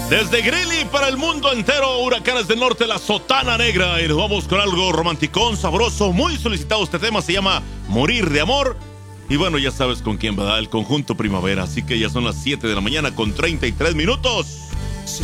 Desde Greeley para el mundo entero, Huracanes del Norte, la Sotana Negra. Y nos vamos con algo romanticón, sabroso, muy solicitado. Este tema se llama Morir de Amor. Y bueno, ya sabes con quién va el conjunto Primavera. Así que ya son las 7 de la mañana con 33 minutos.